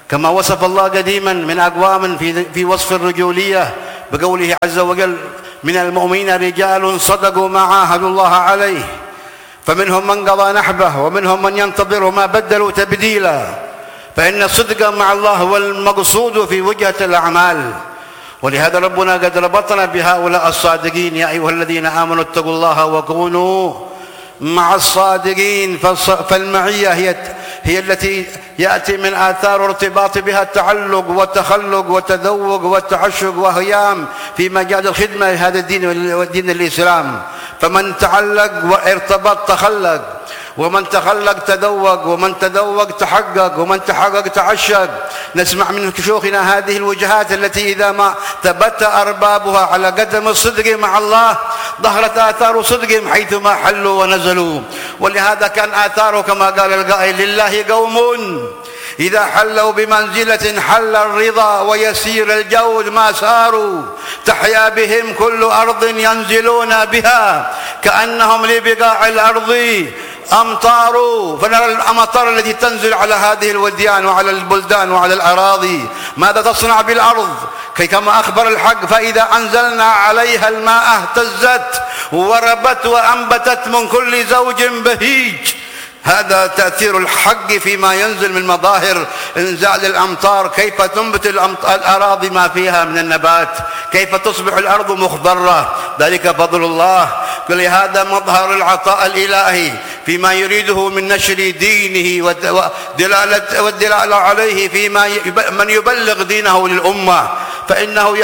كما وصف الله قديما من أقوام في وصف الرجولية بقوله عز وجل: من المؤمنين رجال صدقوا ما عاهدوا الله عليه فمنهم من قضى نحبه ومنهم من ينتظر وما بدلوا تبديلا. فإن الصدق مع الله هو المقصود في وجهة الأعمال، ولهذا ربنا قد ربطنا بهؤلاء الصادقين: يا أيها الذين آمنوا اتقوا الله وكونوا مع الصادقين. فالمعية هي التي يأتي من آثار ارتباط بها التعلق والتخلق والتذوق والتعشق وهيام في مجال الخدمة لهذا الدين ودين الإسلام. فمن تعلق وارتبط تخلق، ومن تخلق تذوق، ومن تذوق تحقق، ومن تحقق تعشق. نسمع من شيوخنا هذه الوجهات التي إذا ما ثبت أربابها على قدم الصدق مع الله ظهرت آثار صدقهم حيثما حلوا ونزلوا. ولهذا كان آثاره كما قال القائل: لله قوم إذا حلوا بمنزلة حل الرضا ويسير الجود ما ساروا، تحيا بهم كل أرض ينزلون بها كأنهم لبقاع الأرض أمطار. فنرى الأمطار التي تنزل على هذه الوديان وعلى البلدان وعلى الأراضي ماذا تصنع بالأرض، كما أخبر الحق: فإذا أنزلنا عليها الماء اهتزت وربت وأنبتت من كل زوج بهيج. هذا تأثير الحق فيما ينزل من مظاهر انزال الأمطار، كيف تنبت الأراضي ما فيها من النبات، كيف تصبح الأرض مخضرة، ذلك فضل الله. ولهذا مظهر العطاء الإلهي فيما يريده من نشر دينه والدلالة عليه فيما من يبلغ دينه للأمة، فإنه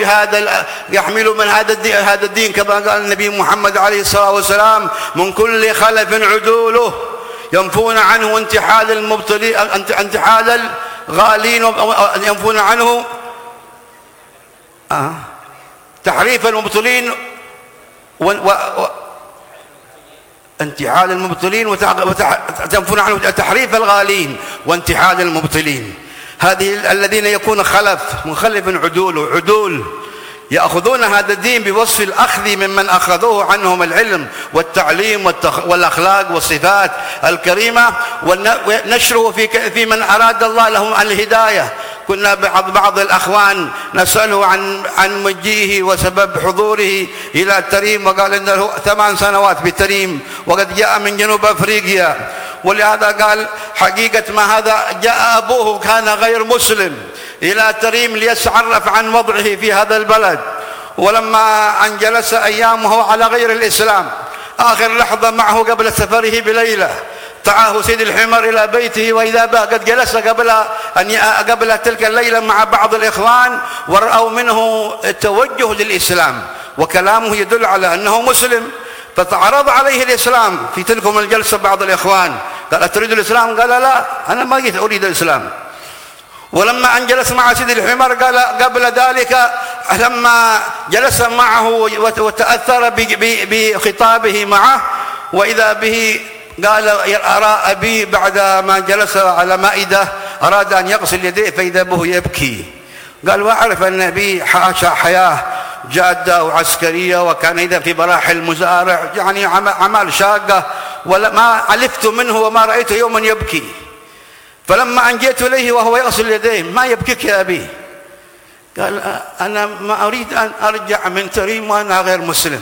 يحمل من هذا الدين كما قال النبي محمد عليه الصلاة والسلام: من كل خلف عدوله ينفون عنه انتحال المبطلين، انتحال الغالين، ينفون عنه تحريف المبطلين انتحال المبطلين وتنفون عنه تحريف الغالين وانتحال المبطلين. هذه الذين يكون خلف عدول يأخذون هذا الدين بوصف الأخذ ممن أخذوه عنهم العلم والتعليم والأخلاق والصفات الكريمة، ونشره في من أراد الله لهم الهداية. كنا بعض الأخوان نسأله عن مجيئه وسبب حضوره إلى التريم، وقال إنه له 8 سنوات بالتريم وقد جاء من جنوب أفريقيا. ولهذا قال: حقيقة ما هذا جاء أبوه كان غير مسلم إلى تريم ليتعرف عن وضعه في هذا البلد، ولما أن جلس أيامه على غير الإسلام آخر لحظة معه قبل سفره بليلة دعاه سيد الحمر إلى بيته، وإذا به قد جلس قبل تلك الليلة مع بعض الإخوان ورأوا منه التوجه للإسلام وكلامه يدل على أنه مسلم، فتعرض عليه الإسلام في تلكم الجلسة. بعض الإخوان قال: أتريد الإسلام؟ قال: لا، أنا ما جيت أريد الإسلام. ولما أن جلس مع سيد الحمر قال قبل ذلك لما جلس معه وتأثر بخطابه معه، وإذا به قال: أرى أبي بعد ما جلس على مائدة أراد أن يغسل يديه فإذا به يبكي. قال: وأعرف أن أبي عاش حياة جادة وعسكرية وكان إذا في براحل مزارع، يعني أعمال شاقة، وما علفت منه وما رأيته يوما يبكي. فلما أن جئت إليه وهو يغسل يديه: ما يبكيك يا أبي؟ قال: أنا ما أريد أن أرجع من تريم وأنا غير مسلم.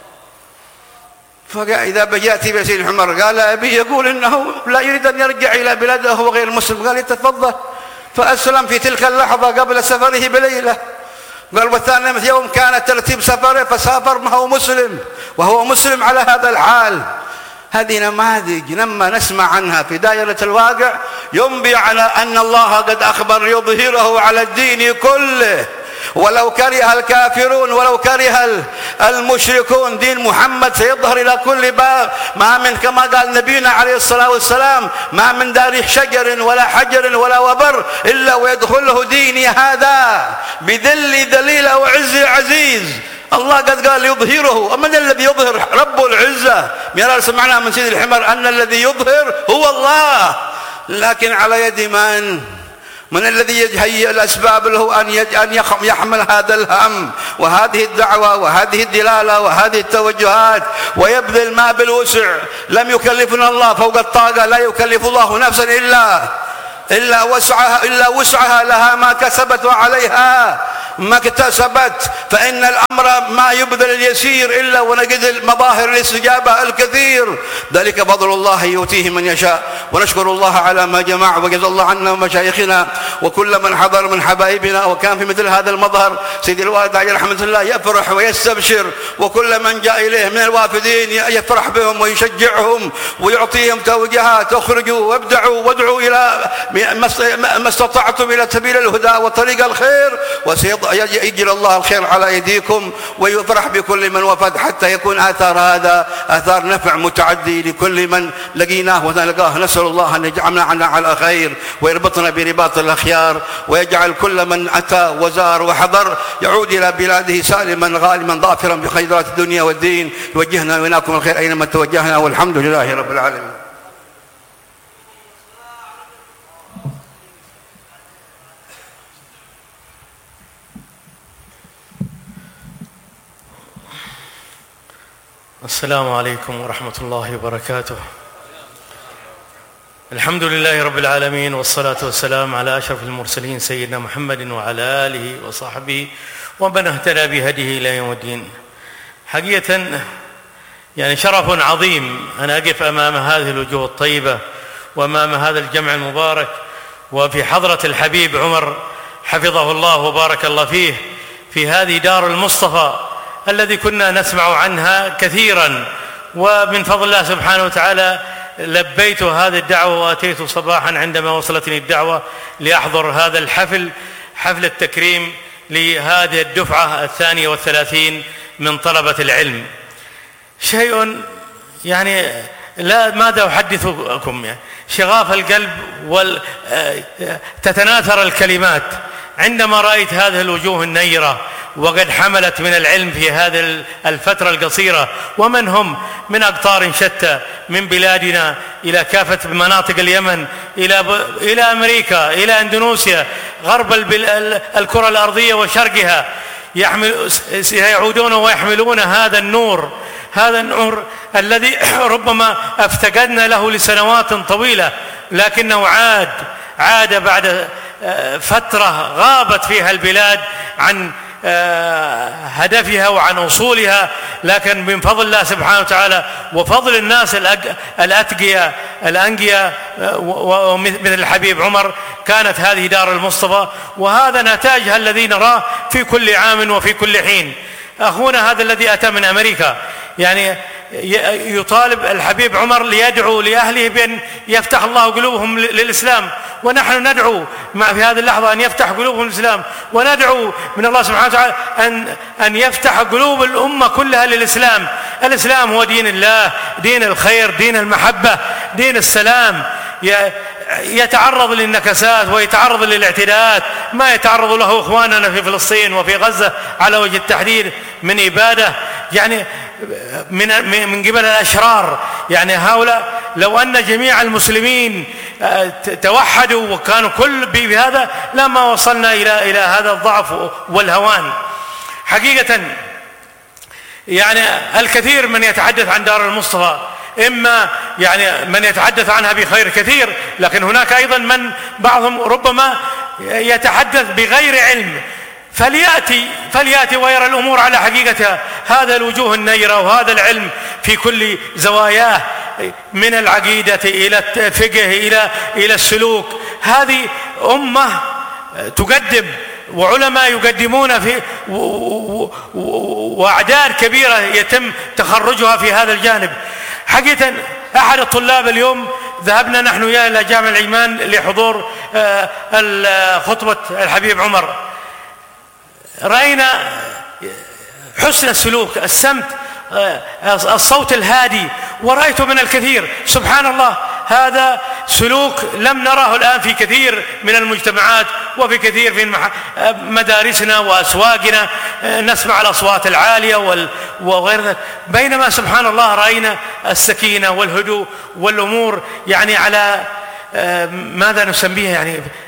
فإذا بجأت بسيد الحمر قال: أبي يقول إنه لا يريد أن يرجع إلى بلاده وهو غير مسلم. قال: تفضل. فأسلم في تلك اللحظة قبل سفره بليلة. قال: وثاني يوم كان ترتيب سفره فسافر معه مسلم وهو مسلم على هذا الحال. هذه نماذج لما نسمع عنها في دائرة الواقع ينبي على أن الله قد أخبر يظهره على الدين كله، ولو كره الكافرون ولو كره المشركون دين محمد سيظهر إلى كل باب. ما من كما قال نبينا عليه الصلاة والسلام: ما من دار شجر ولا حجر ولا وبر إلا ويدخله ديني هذا بذل ذليل وعز عزيز. الله قد قال يظهره. ومن الذي يظهر؟ رب العزة. مرار سمعنا من سيد الحمر أن الذي يظهر هو الله، لكن على يد من الذي يهيئ الأسباب له أن يحمل هذا الهم وهذه الدعوة وهذه الدلالة وهذه التوجهات ويبذل ما بالوسع. لم يكلفنا الله فوق الطاقة، لا يكلف الله نفسا إلا إلا وسعها لها ما كسبت وعليها ما اكتسبت، فإن الأمر ما يبذل اليسير إلا ونجد مظاهر الاستجابة الكثير. ذلك فضل الله يؤتيه من يشاء. ونشكر الله على ما جمع، وجزا الله عنا ومشايخنا وكل من حضر من حبايبنا وكان في مثل هذا المظهر. سيدي الوالد عليه رحمة الله يفرح ويستبشر، وكل من جاء إليه من الوافدين يفرح بهم ويشجعهم ويعطيهم توجيهات: اخرجوا وابدعوا وادعوا إلى ما استطعتم إلى سبيل الهدى وطريق الخير، وسيجعل الله الخير على أيديكم، ويفرح بكل من وفد حتى يكون آثار هذا آثار نفع متعدي لكل من لقيناه ونلقاه. نسأل الله أن يجعلنا على خير ويربطنا برباط الأخيار، ويجعل كل من أتى وزار وحضر يعود إلى بلاده سالما غانما ظافرا بخيرات الدنيا والدين. يوجهنا وإياكم الخير أينما توجهنا، والحمد لله رب العالمين. السلام عليكم ورحمة الله وبركاته. الحمد لله رب العالمين، والصلاة والسلام على أشرف المرسلين سيدنا محمد وعلى آله وصحبه ومن اهتدى بهديه إلى يوم الدين. حقيقة يعني شرف عظيم أن أقف أمام هذه الوجوه الطيبة وأمام هذا الجمع المبارك وفي حضرة الحبيب عمر حفظه الله وبارك الله فيه في هذه دار المصطفى الذي كنا نسمع عنها كثيرا، ومن فضل الله سبحانه وتعالى لبيت هذه الدعوة وأتيت صباحا عندما وصلتني الدعوة لأحضر هذا الحفل، حفل التكريم لهذه الدفعة 32 من طلبة العلم. شيء يعني لا ماذا أحدثكم، يعني شغاف القلب تتناثر الكلمات عندما رأيت هذه الوجوه النيرة وقد حملت من العلم في هذه الفترة القصيرة، ومن هم من أقطار شتى من بلادنا إلى كافة مناطق اليمن إلى أمريكا إلى إندونيسيا غرب الكرة الأرضية وشرقها، يعودون ويحملون هذا النور الذي ربما افتقدنا له لسنوات طويلة، لكنه عاد بعد فترة غابت فيها البلاد عن هدفها وعن أصولها. لكن من فضل الله سبحانه وتعالى وفضل الناس الأنقياء ومثل الحبيب عمر كانت هذه دار المصطفى، وهذا نتاجها الذي نراه في كل عام وفي كل حين. أخونا هذا الذي أتى من أمريكا يعني يطالب الحبيب عمر ليدعو لأهله بأن يفتح الله قلوبهم للإسلام، ونحن ندعو في هذه اللحظة أن يفتح قلوبهم للإسلام، وندعو من الله سبحانه وتعالى أن يفتح قلوب الأمة كلها للإسلام. الإسلام هو دين الله، دين الخير، دين المحبة، دين السلام. يتعرض للنكسات ويتعرض للاعتداءات ما يتعرض له إخواننا في فلسطين وفي غزة على وجه التحديد من إبادة يعني من قبل الأشرار. يعني هؤلاء لو أن جميع المسلمين توحدوا وكانوا كل بهذا لما وصلنا إلى هذا الضعف والهوان. حقيقة يعني الكثير من يتحدث عن دار المصطفى، إما يعني من يتحدث عنها بخير كثير، لكن هناك أيضا من بعضهم ربما يتحدث بغير علم، فليأتي ويرى الأمور على حقيقتها. هذا الوجوه النيرة وهذا العلم في كل زواياه، من العقيدة إلى الفقه إلى السلوك. هذه أمة تقدم وعلماء يقدمون في وأعداد كبيرة يتم تخرجها في هذا الجانب. حقيقة أحد الطلاب اليوم ذهبنا نحن وياه إلى جامع الإيمان لحضور خطبة الحبيب عمر، رأينا حسن السلوك، السمت، الصوت الهادي، ورأيت من الكثير. سبحان الله، هذا سلوك لم نراه الآن في كثير من المجتمعات وفي كثير في مدارسنا وأسواقنا، نسمع الأصوات العالية وغير ذلك، بينما سبحان الله رأينا السكينة والهدوء والأمور يعني على ماذا نسميها، يعني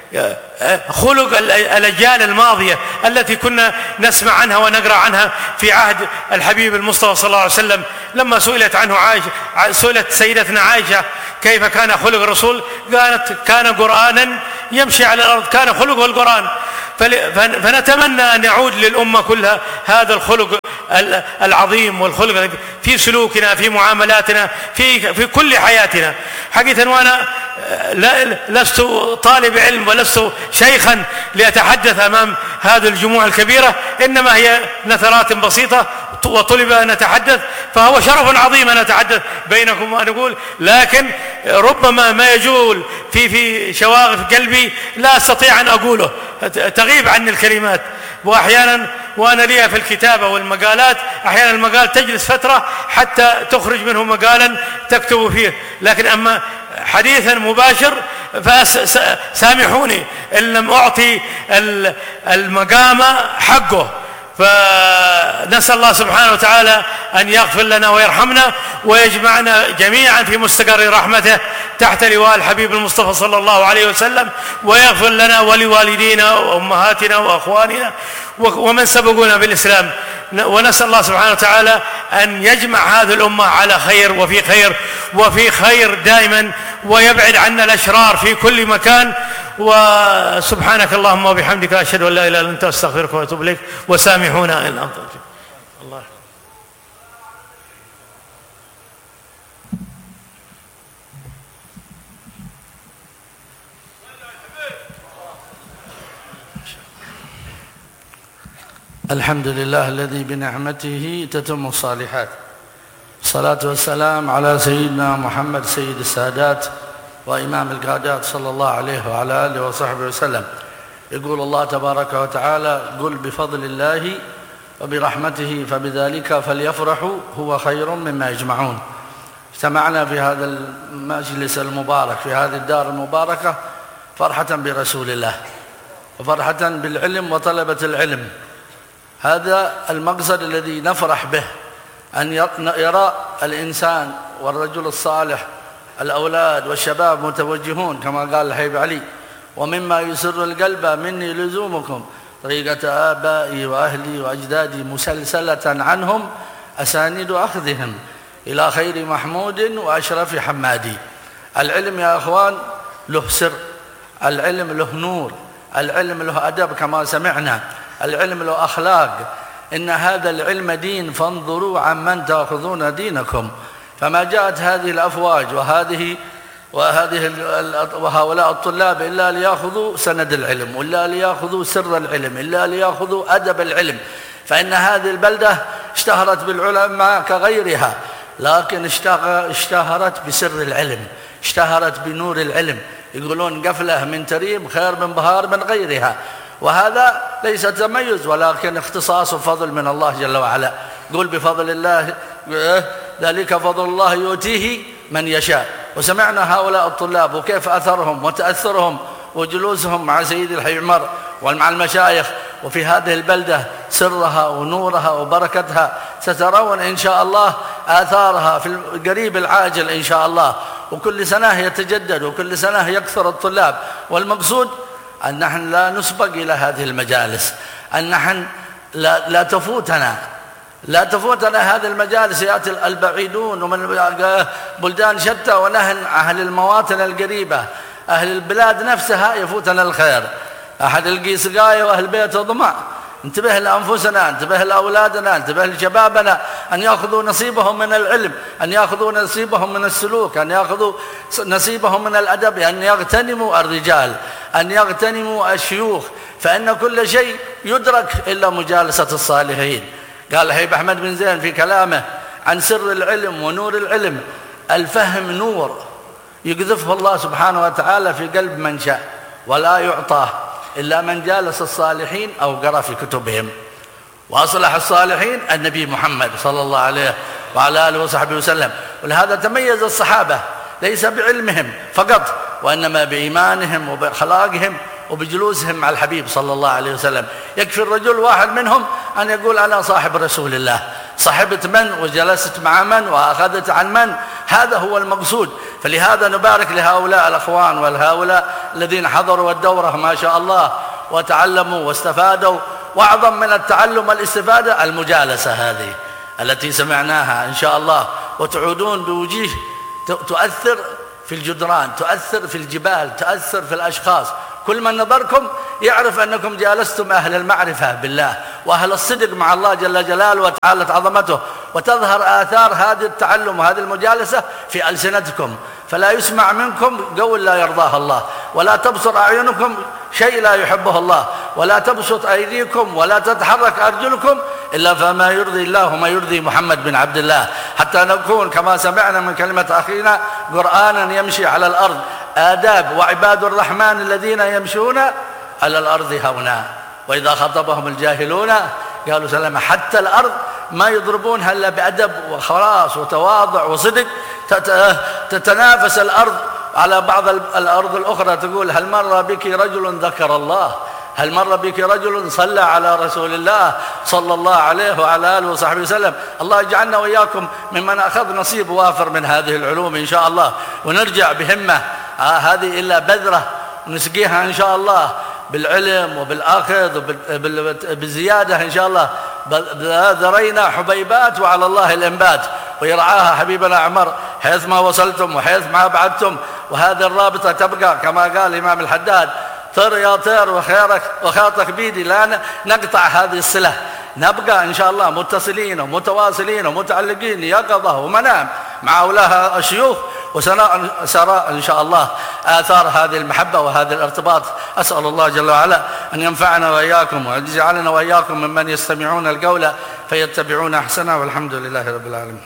خلق الأجيال الماضية التي كنا نسمع عنها ونقرأ عنها في عهد الحبيب المصطفى صلى الله عليه وسلم. لما سئلت عنه سئلت سيدتنا عائشة كيف كان خلق الرسول، قالت كان قرآنا يمشي على الأرض، كان خلقه القرآن. فنتمنى أن يعود للأمة كلها هذا الخلق العظيم، والخلق في سلوكنا، في معاملاتنا، في كل حياتنا حقيقة. وأنا لست طالب علم ولست شيخا لأتحدث أمام هذه الجموع الكبيرة، إنما هي نثرات بسيطة وطلب أن نتحدث، فهو شرف عظيم أن نتحدث بينكم وأن نقول، لكن ربما ما يجول في شواغف قلبي لا أستطيع أن أقوله، تغيب عني الكلمات. وأحيانا وأنا لي في الكتابة والمقالات أحيانا المقال تجلس فترة حتى تخرج منه مقالا تكتب فيه، لكن أما حديثا مباشر فسامحوني إن لم أعطي المقام حقه. فنسأل الله سبحانه وتعالى أن يغفر لنا ويرحمنا ويجمعنا جميعا في مستقر رحمته تحت لواء الحبيب المصطفى صلى الله عليه وسلم، ويغفر لنا ولوالدينا وأمهاتنا وأخواننا ومن سبقونا بالإسلام. ونسأل الله سبحانه وتعالى أن يجمع هذه الأمة على خير وفي خير دائما، ويبعد عنا الأشرار في كل مكان. وسبحانك اللهم وبحمدك أشهد أن لا إله إلا أنت أستغفرك وأتوب إليك، وسامحونا إن أخطأت. الله. الحمد لله الذي بنعمته تتم الصالحات، الصلاة والسلام على سيدنا محمد سيد السادات وإمام القادات صلى الله عليه وعلى آله وصحبه وسلم. يقول الله تبارك وتعالى: قل بفضل الله وبرحمته فبذلك فليفرحوا هو خير مما يجمعون. اجتمعنا في هذا المجلس المبارك في هذه الدار المباركة فرحة برسول الله وفرحة بالعلم وطلبة العلم. هذا المقصد الذي نفرح به، أن يرى الإنسان والرجل الصالح الأولاد والشباب متوجهون كما قال الحبيب علي: ومما يسر القلب مني لزومكم طريقة آبائي وأهلي وأجدادي مسلسلة عنهم أسانيد أخذهم إلى خير محمود وأشرف حمادي. العلم يا أخوان له سر، العلم له نور، العلم له أدب كما سمعنا، العلم له أخلاق. إن هذا العلم دين، فانظروا عمن تأخذون دينكم. فما جاءت هذه الأفواج وهؤلاء الطلاب إلا ليأخذوا سند العلم، وإلا ليأخذوا سر العلم، إلا ليأخذوا أدب العلم. فإن هذه البلدة اشتهرت بالعلماء كغيرها، لكن اشتهرت بسر العلم، اشتهرت بنور العلم. يقولون قفلة من تريم خير من بهار من غيرها، وهذا ليس تميز ولكن اختصاص وفضل من الله جل وعلا. قل بفضل الله، ذلك فضل الله يؤتيه من يشاء. وسمعنا هؤلاء الطلاب وكيف أثرهم وتأثرهم وجلوسهم مع سيد الحي عمر ومع المشايخ، وفي هذه البلدة سرها ونورها وبركتها سترون إن شاء الله آثارها في القريب العاجل إن شاء الله. وكل سنة يتجدد وكل سنة يكثر الطلاب، والمقصود أن نحن لا نسبق إلى هذه المجالس، أن نحن لا تفوتنا هذه المجالس. يأتي البعيدون ومن بلدان شتى ونحن أهل المواطن القريبة أهل البلاد نفسها يفوتنا الخير. أحد القيسقاية وأهل بيت ضمع، انتبه لأنفسنا، انتبه لأولادنا، انتبه لشبابنا أن يأخذوا نصيبهم من العلم، أن يأخذوا نصيبهم من السلوك، أن يأخذوا نصيبهم من الأدب، أن يغتنموا الرجال، أن يغتنموا الشيوخ، فإن كل شيء يدرك إلا مجالسة الصالحين. قال الحبيب أحمد بن زين في كلامه عن سر العلم ونور العلم: الفهم نور يقذفه الله سبحانه وتعالى في قلب من شاء، ولا يعطاه إلا من جالس الصالحين أو قرأ في كتبهم. وأصلح الصالحين النبي محمد صلى الله عليه وعلى آله وصحبه وسلم. ولهذا تميز الصحابة ليس بعلمهم فقط، وإنما بإيمانهم وبأخلاقهم وبجلوسهم مع الحبيب صلى الله عليه وسلم. يكفي الرجل واحد منهم أن يقول أنا صاحب رسول الله، صحبت من وجلست مع من وأخذت عن من، هذا هو المقصود. فلهذا نبارك لهؤلاء الأخوان ولهؤلاء الذين حضروا الدورة ما شاء الله وتعلموا واستفادوا. وأعظم من التعلم والاستفادة المجالسة هذه التي سمعناها إن شاء الله، وتعودون بوجيه تؤثر في الجدران، تؤثر في الجبال، تؤثر في الأشخاص. كل من نظركم يعرف أنكم جالستم أهل المعرفة بالله وأهل الصدق مع الله جل جلاله وتعالت عظمته، وتظهر آثار هذا التعلم وهذه المجالسة في ألسنتكم، فلا يسمع منكم قول لا يرضاه الله، ولا تبصر أعينكم شيء لا يحبه الله، ولا تبسط أيديكم ولا تتحرك أرجلكم إلا فما يرضي الله وما يرضي محمد بن عبد الله، حتى نكون كما سمعنا من كلمة أخينا قرآنا يمشي على الأرض، آداب. وعباد الرحمن الذين يمشون على الأرض هونا وإذا خطبهم الجاهلون قالوا سلاما. حتى الأرض ما يضربونها إلا بأدب وخلاص وتواضع وصدق. تتنافس الأرض على بعض الأرض الأخرى، تقول هل مر بك رجل ذكر الله، هل مر بك رجل صلى على رسول الله صلى الله عليه وعلى آله وصحبه وسلم. الله يجعلنا وإياكم ممن أخذ نصيب وافر من هذه العلوم إن شاء الله، ونرجع بهمة هذه إلا بذرة ونسقيها إن شاء الله بالعلم وبالأخذ وبالزيادة إن شاء الله. ذرينا حبيبات وعلى الله الإنبات، ويرعاها حبيبنا عمر حيث ما وصلتم وحيث ما بعدتم، وهذه الرابطة تبقى كما قال الإمام الحداد طير يا طير وخاطك بيدي، لا نقطع هذه الصلة، نبقى إن شاء الله متصلين ومتواصلين ومتعلقين يقظة ومنام مع أولاها الشيوخ، وسنرى إن شاء الله آثار هذه المحبة وهذا الارتباط. أسأل الله جل وعلا أن ينفعنا وإياكم وأن يجعلنا وإياكم ممن يستمعون القول فيتبعون أحسنه، والحمد لله رب العالمين.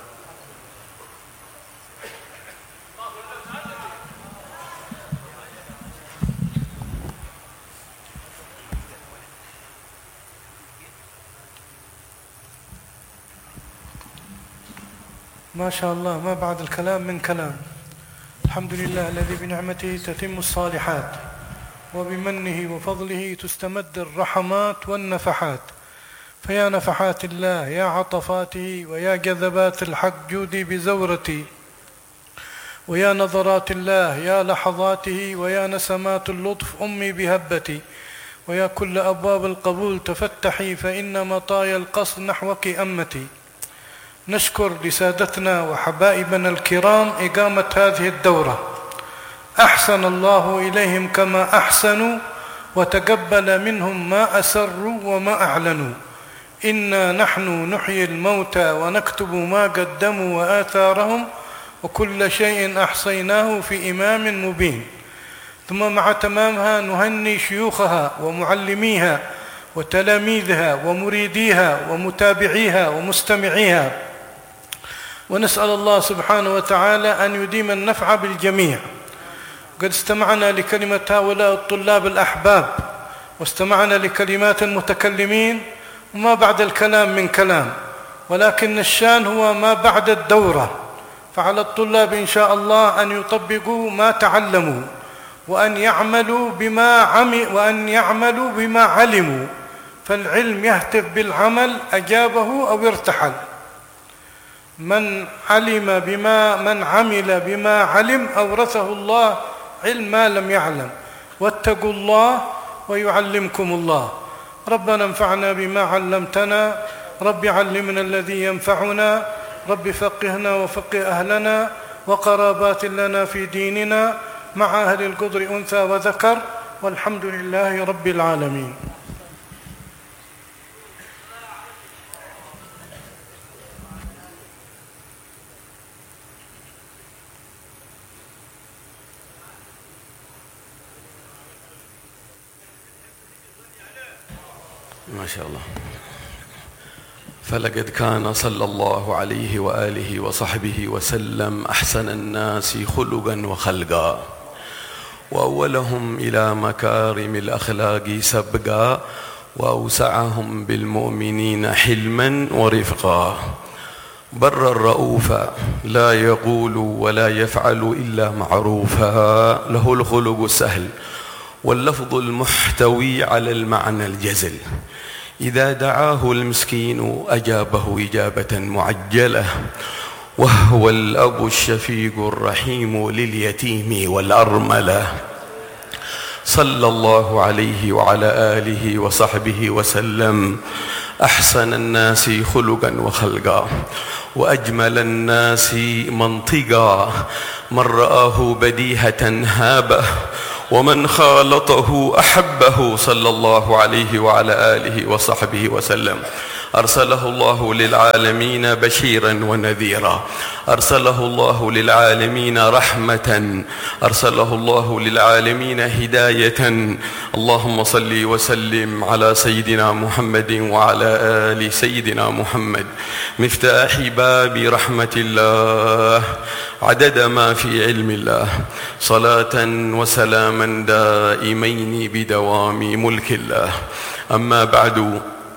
ما شاء الله، ما بعد الكلام من كلام. الحمد لله الذي بنعمته تتم الصالحات وبمنه وفضله تستمد الرحمات والنفحات. فيا نفحات الله، يا عطفاته، ويا جذبات الحق جودي بزورتي، ويا نظرات الله، يا لحظاته، ويا نسمات اللطف أمي بهبتي، ويا كل أبواب القبول تفتحي فإن مطايا القصد نحوك أمتي. نشكر لسادتنا وحبائبنا الكرام إقامة هذه الدورة، أحسن الله إليهم كما أحسنوا وتقبل منهم ما أسروا وما أعلنوا. إنا نحن نحيي الموتى ونكتب ما قدموا وآثارهم وكل شيء أحصيناه في إمام مبين. ثم مع تمامها نهني شيوخها ومعلميها وتلاميذها ومريديها ومتابعيها ومستمعيها، ونسأل الله سبحانه وتعالى أن يديم النفع بالجميع. قد استمعنا لكلمة هؤلاء الطلاب الأحباب، واستمعنا لكلمات المتكلمين، وما بعد الكلام من كلام، ولكن الشان هو ما بعد الدورة. فعلى الطلاب إن شاء الله أن يطبقوا ما تعلموا، وأن يعملوا بما علموا، فالعلم يهتف بالعمل أجابه أو ارتحل. من عمل بما علم أورثه الله علم ما لم يعلم، واتقوا الله ويعلمكم الله. ربنا انفعنا بما علمتنا، رب علمنا الذي ينفعنا، رب فقهنا وفقه أهلنا وقرابات لنا في ديننا مع أهل القدر أنثى وذكر، والحمد لله رب العالمين. ما شاء الله. فلقد كان صلى الله عليه وآله وصحبه وسلم أحسن الناس خلقا وخلقا، وأولهم إلى مكارم الأخلاق سبقا، وأوسعهم بالمؤمنين حلما ورفقا. بر الرؤوفا لا يقول ولا يفعل إلا معروفا، له الخلق السهل واللفظ المحتوي على المعنى الجزل. إذا دعاه المسكين أجابه إجابة معجلة، وهو الأب الشفيق الرحيم لليتيم والأرملة. صلى الله عليه وعلى آله وصحبه وسلم، أحسن الناس خلقا وخلقا، وأجمل الناس منطقا، من رآه بديهة هابه، ومن خالطه أحبه، صلى الله عليه وعلى آله وصحبه وسلم. أرسله الله للعالمين بشيرا ونذيرا، أرسله الله للعالمين رحمة، أرسله الله للعالمين هداية. اللهم صل وسلم على سيدنا محمد وعلى آل سيدنا محمد، مفتاح باب رحمة الله، عدد ما في علم الله، صلاة وسلاما دائمين بدوام ملك الله. أما بعد،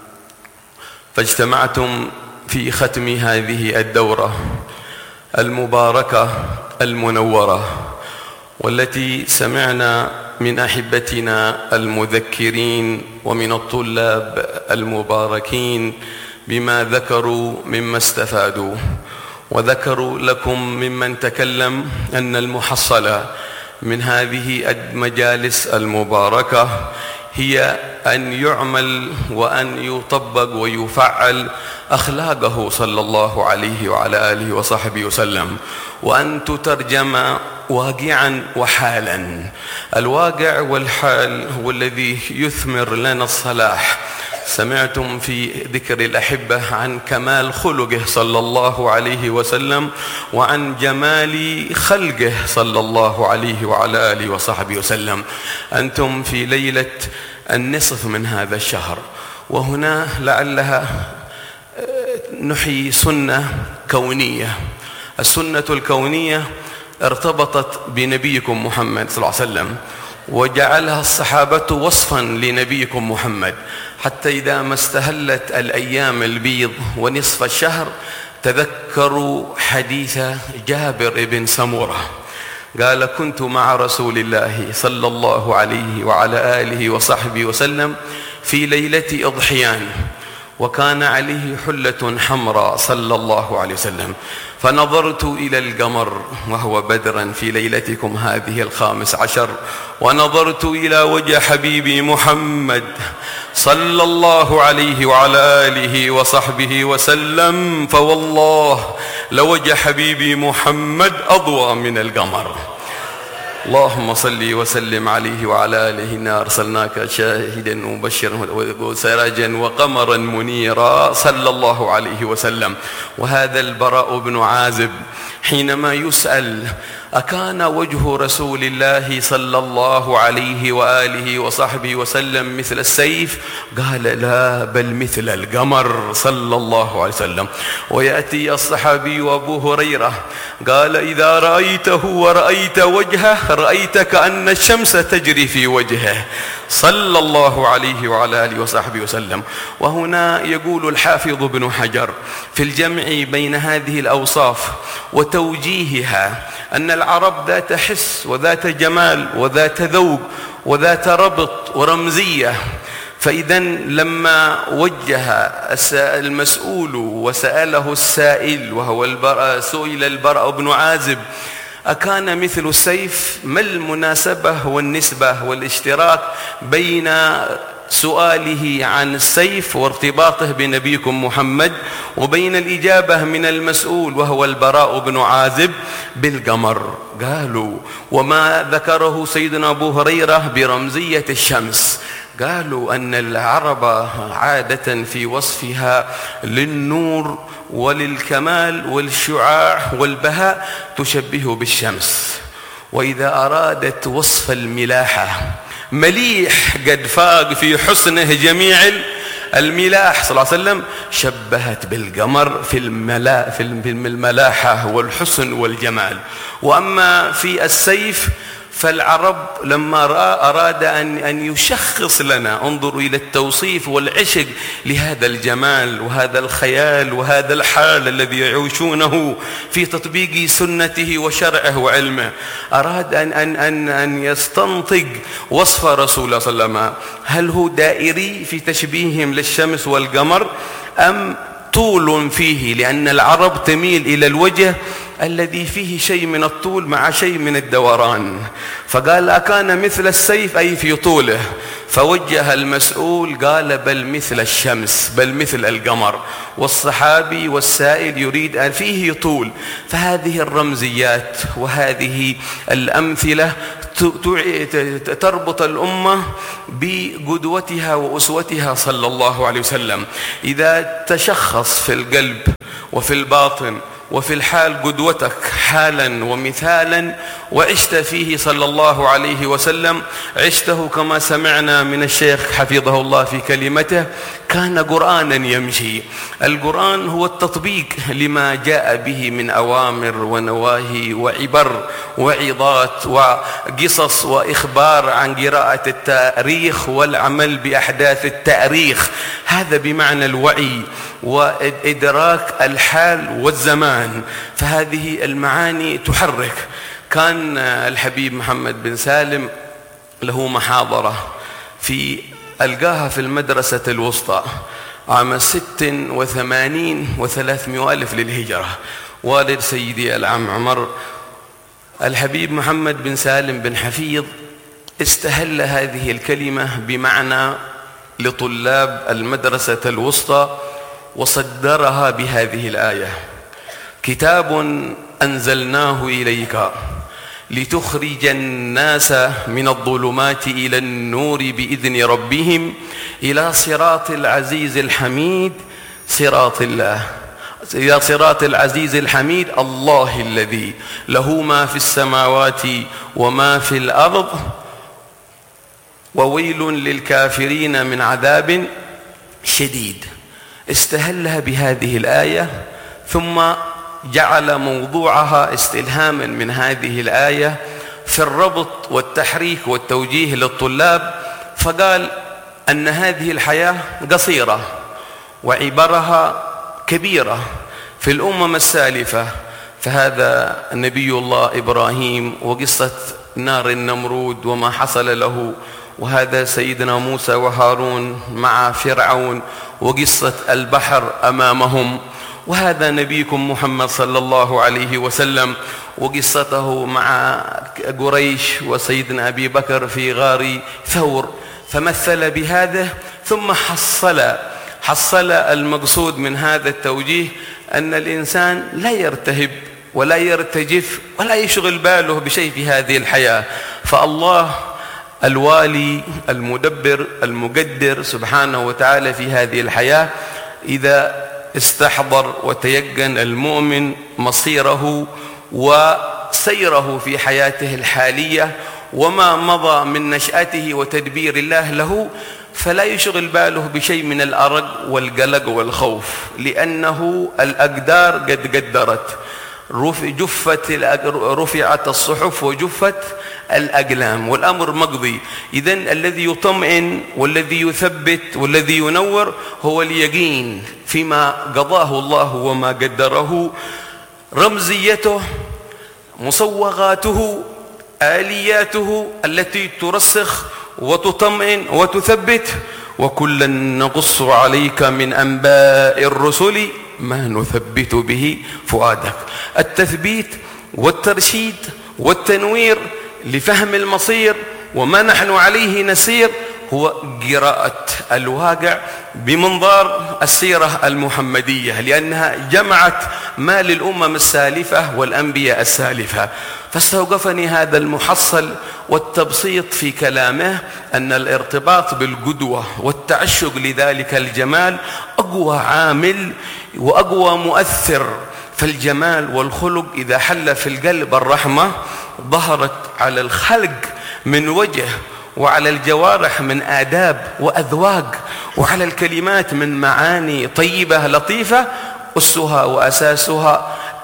فاجتمعتم في ختم هذه الدورة المباركة المنورة، والتي سمعنا من أحبتنا المذكرين ومن الطلاب المباركين بما ذكروا مما استفادوا، وذكروا لكم ممن تكلم أن المحصل من هذه المجالس المباركة هي أن يعمل وأن يطبق ويفعل أخلاقه صلى الله عليه وعلى آله وصحبه وسلم، وأن تترجم واقعا وحالا. الواقع والحال هو الذي يثمر لنا الصلاح. سمعتم في ذكر الأحبة عن كمال خلقه صلى الله عليه وسلم، وعن جمال خلقه صلى الله عليه وعلى آله وصحبه وسلم. أنتم في ليلة النصف من هذا الشهر، وهنا لعلها نحيي سنة كونية. السنة الكونية ارتبطت بنبيكم محمد صلى الله عليه وسلم، وجعلها الصحابة وصفا لنبيكم محمد، حتى إذا ما استهلت الأيام البيض ونصف الشهر تذكروا حديث جابر بن سمرة، قال: كنت مع رسول الله صلى الله عليه وعلى آله وصحبه وسلم في ليلة أضحيان، وكان عليه حلة حمراء صلى الله عليه وسلم، فنظرت إلى القمر وهو بدرا في ليلتكم هذه 15، ونظرت إلى وجه حبيبي محمد صلى الله عليه وعلى آله وصحبه وسلم، فوالله لوجه حبيبي محمد أضوى من القمر. اللهم صل وسلم عليه وعلى آله. إنا أرسلناك شاهدا ومبشرا وسراجا وقمرا منيرا صلى الله عليه وسلم. وهذا البراء بن عازب حينما يسأل أكان وجه رسول الله صلى الله عليه وآله وصحبه وسلم مثل السيف؟ قال: لا، بل مثل القمر صلى الله عليه وسلم. ويأتي الصحابي أبو هريرة قال: إذا رأيته ورأيت وجهه رأيت كأن الشمس تجري في وجهه صلى الله عليه وعلى آله وصحبه وسلم. وهنا يقول الحافظ بن حجر في الجمع بين هذه الأوصاف وتوجيهها أن العرب ذات حس وذات جمال وذات ذوق وذات ربط ورمزية. فإذا لما وجه المسؤول وسأله السائل وهو سئل البراء بن عازب أكان مثل السيف، ما المناسبة والنسبة والاشتراك بين سؤاله عن السيف وارتباطه بنبيكم محمد وبين الإجابة من المسؤول وهو البراء بن عازب بالقمر؟ قالوا: وما ذكره سيدنا أبو هريرة برمزية الشمس. قالوا أن العرب عادة في وصفها للنور وللكمال والشعاع والبهاء تشبه بالشمس، وإذا أرادت وصف الملاحة، مليح قد فاق في حسنه جميع الملاح صلى الله عليه وسلم، شبهت بالقمر في الملاحة والحسن والجمال. وأما في السيف فالعرب لما أراد أن يشخص لنا، انظروا إلى التوصيف والعشق لهذا الجمال وهذا الخيال وهذا الحال الذي يعيشونه في تطبيق سنته وشرعه وعلمه، أراد أن يستنطق وصف رسول الله صلى الله عليه وسلم، هل هو دائري في تشبيههم للشمس والقمر أم طول فيه؟ لأن العرب تميل إلى الوجه الذي فيه شيء من الطول مع شيء من الدوران، فقال أكان مثل السيف أي في طوله، فوجه المسؤول قال بل مثل الشمس بل مثل القمر، والصحابي والسائل يريد أن فيه طول. فهذه الرمزيات وهذه الأمثلة تربط الأمة بقدوتها وأسوتها صلى الله عليه وسلم. إذا تشخص في القلب وفي الباطن وفي الحال قدوتك حالا ومثالا وعشت فيه صلى الله عليه وسلم، عشته كما سمعنا من الشيخ حفظه الله في كلمته، كان قرآنا يمشي. القرآن هو التطبيق لما جاء به من أوامر ونواهي وعبر وعظات وقصص وإخبار عن قراءة التاريخ والعمل بأحداث التاريخ، هذا بمعنى الوعي وإدراك الحال والزمان. فهذه المعاني تحرك. كان الحبيب محمد بن سالم له محاضرة ألقاها في المدرسة الوسطى عام 86 و300 ألف للهجرة، والد سيدي العم عمر. الحبيب محمد بن سالم بن حفيظ استهل هذه الكلمة بمعنى لطلاب المدرسة الوسطى وصدرها بهذه الآية: كتاب أنزلناه إليك لتخرج الناس من الظلمات إلى النور بإذن ربهم إلى صراط العزيز الحميد، صراط الله، إلى صراط العزيز الحميد الله الذي له ما في السماوات وما في الأرض وويل للكافرين من عذاب شديد. استهلها بهذه الآية ثم جعل موضوعها استلهاما من هذه الآية في الربط والتحريك والتوجيه للطلاب، فقال أن هذه الحياة قصيرة وعبرها كبيرة في الأمم السالفة. فهذا نبي الله إبراهيم وقصة نار النمرود وما حصل له، وهذا سيدنا موسى وهارون مع فرعون وقصة البحر أمامهم، وهذا نبيكم محمد صلى الله عليه وسلم وقصته مع قريش وسيدنا أبي بكر في غار ثور. فمثل بهذا ثم حصل المقصود من هذا التوجيه أن الإنسان لا يرتهب ولا يرتجف ولا يشغل باله بشيء في هذه الحياة، فالله الوالي المدبر المقدر سبحانه وتعالى في هذه الحياة إذا استحضر وتيقن المؤمن مصيره وسيره في حياته الحالية وما مضى من نشأته وتدبير الله له، فلا يشغل باله بشيء من الأرق والقلق والخوف، لأنه الأقدار قد قدرت، رفعت الصحف وجفت الأقلام والأمر مقضي. إذن الذي يطمئن والذي يثبت والذي ينور هو اليقين فيما قضاه الله وما قدره، رمزيته، مصوغاته، آلياته التي ترسخ وتطمئن وتثبت. وكلا نقص عليك من أنباء الرسل ما نثبت به فؤادك. التثبيت والترشيد والتنوير لفهم المصير وما نحن عليه نسير هو قراءة الواقع بمنظار السيرة المحمدية، لأنها جمعت ما للأمم السالفة والأنبياء السالفة. فاستوقفني هذا المحصل والتبسيط في كلامه أن الارتباط بالقدوة والتعشق لذلك الجمال أقوى عامل وأقوى مؤثر. فالجمال والخلق إذا حل في القلب الرحمة ظهرت على الخلق من وجه، وعلى الجوارح من آداب وأذواق، وعلى الكلمات من معاني طيبة لطيفة، أسها وأساسها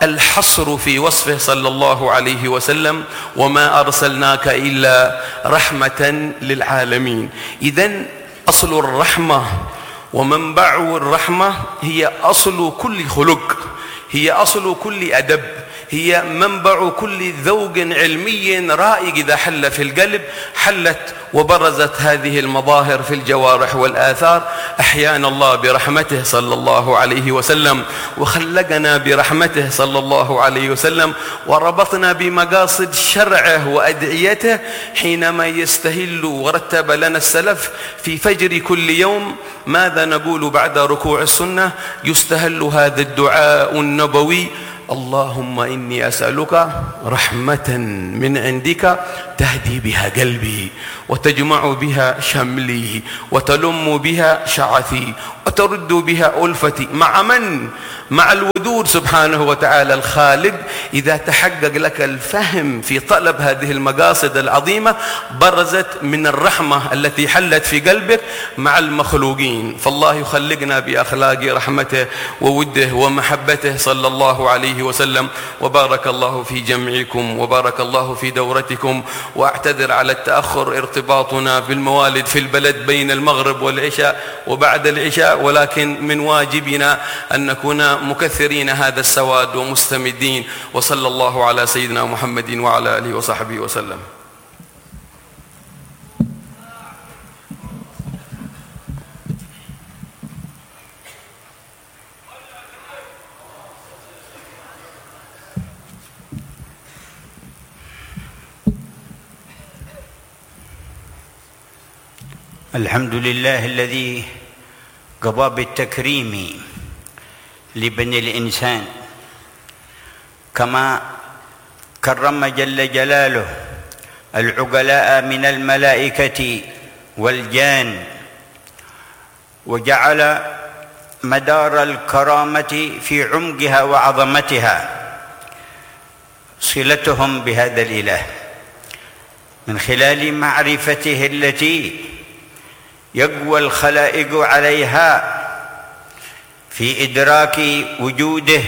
الحصر في وصفه صلى الله عليه وسلم: وما أرسلناك إلا رحمة للعالمين. إذن أصل الرحمة ومنبع الرحمة هي أصل كل خلق، هي أصل كل أدب، هي منبع كل ذوق علمي رائق. إذا حل في القلب حلت وبرزت هذه المظاهر في الجوارح والآثار. أحيانا الله برحمته صلى الله عليه وسلم، وخلقنا برحمته صلى الله عليه وسلم، وربطنا بمقاصد شرعه وأدعيته حينما يستهل. ورتب لنا السلف في فجر كل يوم ماذا نقول بعد ركوع السنة؟ يستهل هذا الدعاء النبوي: اللهم إني أسألك رحمة من عندك تهدي بها قلبي، وتجمع بها شملي، وتلم بها شعثي، وترد بها ألفتي. مع من؟ مع الودود سبحانه وتعالى الخالق. إذا تحقق لك الفهم في طلب هذه المقاصد العظيمة برزت من الرحمة التي حلت في قلبك مع المخلوقين. فالله يخلقنا بأخلاق رحمته ووده ومحبته صلى الله عليه وسلم. وبارك الله في جمعكم، وبارك الله في دورتكم. وأعتذر على التأخر، ارتباطنا بالموالد في البلد بين المغرب والعشاء وبعد العشاء، ولكن من واجبنا أن نكون مكثرين هذا السواد ومستمدين. وصلى الله على سيدنا محمد وعلى آله وصحبه وسلم. الحمد لله الذي قضى بالتكريم لبني الإنسان، كما كرم جل جلاله العقلاء من الملائكة والجان، وجعل مدار الكرامة في عمقها وعظمتها صلتهم بهذا الإله من خلال معرفته التي يقوى الخلائق عليها في إدراك وجوده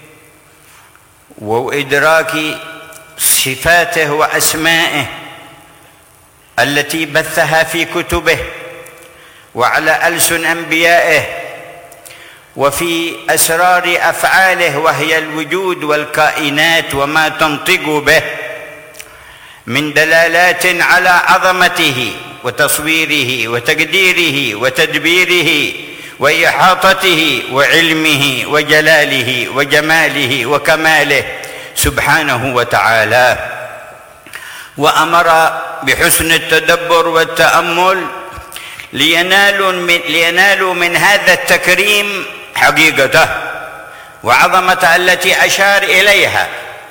وإدراك صفاته وأسمائه التي بثها في كتبه وعلى ألسن أنبيائه، وفي أسرار أفعاله وهي الوجود والكائنات وما تنطق به من دلالات على عظمته وتصويره وتقديره وتدبيره وإحاطته وعلمه وجلاله وجماله وكماله سبحانه وتعالى. وأمر بحسن التدبر والتأمل لينالوا من هذا التكريم حقيقته وعظمته التي أشار إليها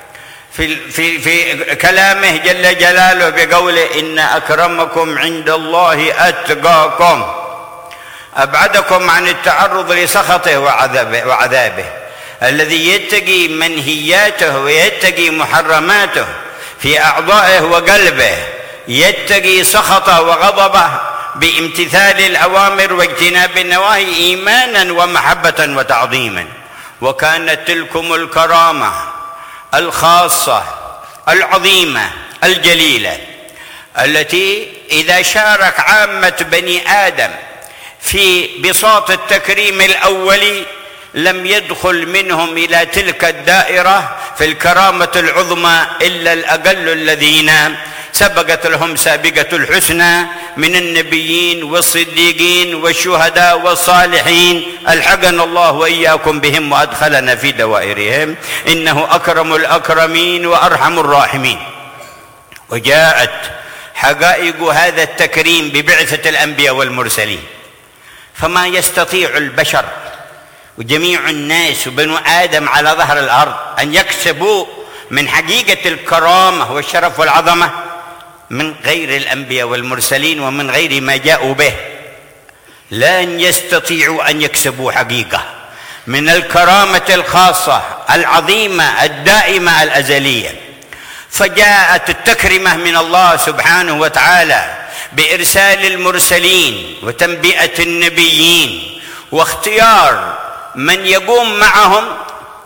في كلامه جل جلاله بقوله: إن أكرمكم عند الله أتقاكم، أبعدكم عن التعرض لسخطه وعذابه. الذي يتقي منهياته ويتقي محرماته في أعضائه وقلبه، يتقي سخطه وغضبه بامتثال الأوامر واجتناب النواهي إيمانا ومحبة وتعظيما. وكانت تلكم الكرامة الخاصة العظيمة الجليلة التي إذا شارك عامة بني آدم في بساط التكريم الأولي لم يدخل منهم إلى تلك الدائرة في الكرامة العظمى إلا الأقل الذين سبقت لهم سابقة الحسنى من النبيين والصديقين والشهداء والصالحين، ألحقنا الله وإياكم بهم وأدخلنا في دوائرهم، إنه أكرم الأكرمين وأرحم الراحمين. وجاءت حقائق هذا التكريم ببعثة الأنبياء والمرسلين، فما يستطيع البشر وجميع الناس وبنو آدم على ظهر الأرض أن يكسبوا من حقيقة الكرامة والشرف والعظمة من غير الأنبياء والمرسلين ومن غير ما جاءوا به. لن يستطيعوا أن يكسبوا حقيقة من الكرامة الخاصة العظيمة الدائمة الأزلية. فجاءت التكرمة من الله سبحانه وتعالى بإرسال المرسلين وتنبئة النبيين واختيار من يقوم معهم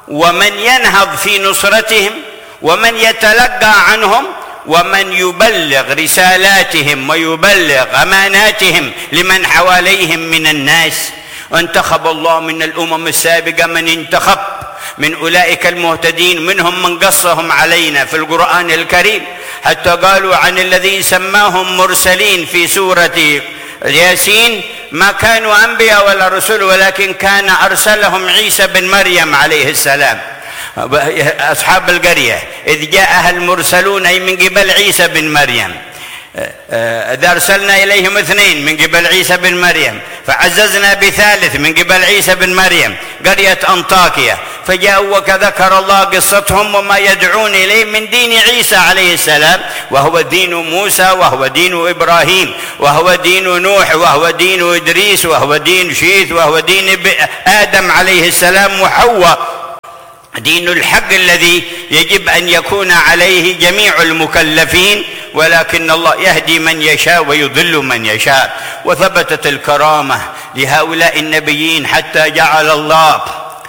ومن ينهض في نصرتهم ومن يتلقى عنهم ومن يبلغ رسالاتهم ويبلغ أماناتهم لمن حواليهم من الناس. انتخب الله من الأمم السابقة من انتخب من أولئك المهتدين، منهم من قصهم علينا في القرآن الكريم، حتى قالوا عن الذين سماهم مرسلين في سورة ياسين ما كانوا أنبياء ولا رسل، ولكن كان أرسلهم عيسى بن مريم عليه السلام. أصحاب القرية إذ جاءها المرسلون أي من قبل عيسى بن مريم، إذ أرسلنا إليهم 2 من قبل عيسى بن مريم، فعززنا ب3 من قبل عيسى بن مريم، قرية أنطاكيا، فجاءوا وكذكر الله قصتهم وما يدعون إليه من دين عيسى عليه السلام، وهو دين موسى، وهو دين إبراهيم، وهو دين نوح، وهو دين إدريس، وهو دين شيث، وهو دين آدم عليه السلام وحواء، دين الحق الذي يجب أن يكون عليه جميع المكلفين، ولكن الله يهدي من يشاء ويضل من يشاء. وثبتت الكرامة لهؤلاء النبيين حتى جعل الله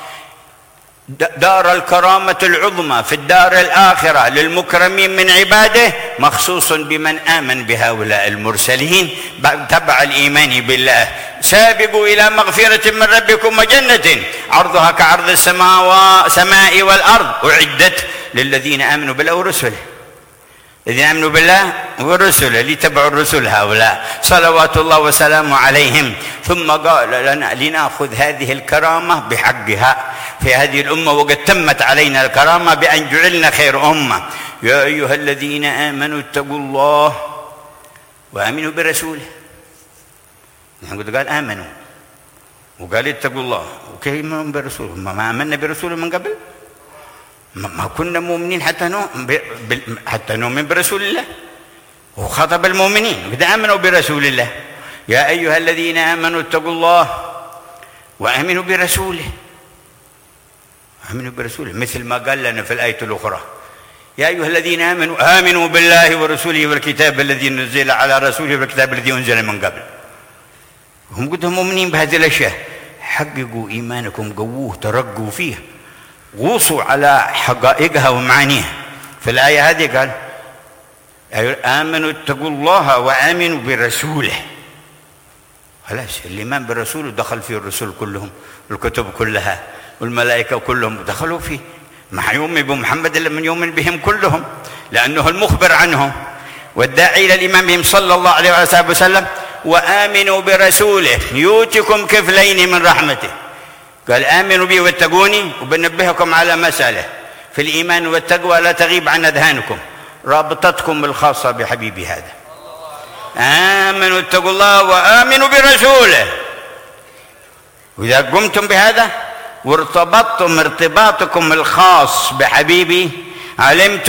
دار الكرامة العظمى في الدار الآخرة للمكرمين من عباده مخصوص بمن آمن بهؤلاء المرسلين تبع الإيمان بالله. سابقوا إلى مغفرة من ربكم وجنة عرضها كعرض السماء والأرض أعدت للذين آمنوا بالله ورسله. الذين آمنوا بالله ورسله لتبعوا الرسل هؤلاء صلوات الله وسلامه عليهم. ثم قال لنا لنأخذ هذه الكرامة بحقها في هذه الأمة، وقد تمت علينا الكرامة بأن جعلنا خير أمة. يا أيها الذين آمنوا اتقوا الله وآمنوا برسوله. نحن قال آمنوا وقال اتقوا الله، وكيف آمنوا برسوله؟ ما آمنا برسوله من قبل؟ ما كنا مؤمنين حتى نؤمن برسول الله، وخاطب المؤمنين قد آمنوا برسول الله. يا أيها الذين آمنوا اتقوا الله وآمنوا برسوله. آمنوا برسوله مثل ما قال لنا في الآية الأخرى يا أيها الذين آمنوا آمنوا بالله ورسوله والكتاب الذي نزل على رسوله والكتاب الذي أنزل من قبل. هم قدهم مؤمنين بهذه الأشياء. حققوا إيمانكم، قووه، ترقوا فيه، غوصوا على حقائقها ومعانيها. في الآية هذه قال آمنوا اتقوا الله وآمنوا برسوله. خلاص الإيمان برسوله دخل فيه الرسل كلهم، الكتب كلها والملائكة كلهم دخلوا فيه. ما يؤمن بمحمد إلا من يؤمن بهم كلهم، لأنه المخبر عنهم والداعي إلى الإيمان بهم صلى الله عليه وسلم. وآمنوا برسوله يؤتكم كفلين من رحمته. قال آمنوا بي واتقوني، وبنبهكم على مسألة في الإيمان والتقوى لا تغيب عن أذهانكم، رابطتكم الخاصة بحبيبي هذا. آمنوا اتقوا الله وآمنوا برسوله. وإذا قمتم بهذا وارتبطتم ارتباطكم الخاص بحبيبي علمتم